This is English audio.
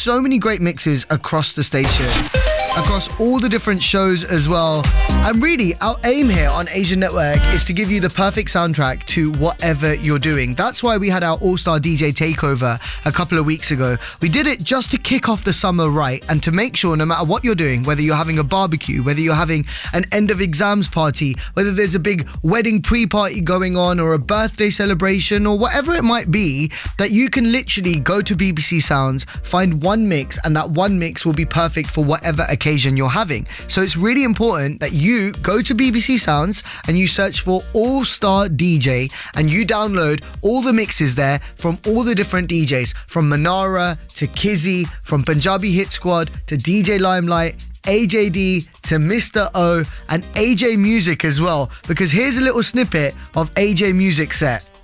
so many great mixes across the station, across all the different shows as well. And really, our aim here on Asian Network is to give you the perfect soundtrack to whatever you're doing. That's why we had our All-Star DJ Takeover a couple of weeks ago. We did it just to kick off the summer right and to make sure no matter what you're doing, whether you're having a barbecue, whether you're having an end of exams party, whether there's a big wedding pre-party going on or a birthday celebration or whatever it might be, that you can literally go to BBC Sounds, find one mix, and that one mix will be perfect for whatever occasion you're having. So it's really important that you go to BBC Sounds and you search for All-Star DJ and you download all the mixes there from all the different DJs, from Manara to Kizzy, from Punjabi Hit Squad to DJ Limelight, AJD to Mr. O and AJ Music as well, because here's a little snippet of AJ Music's set.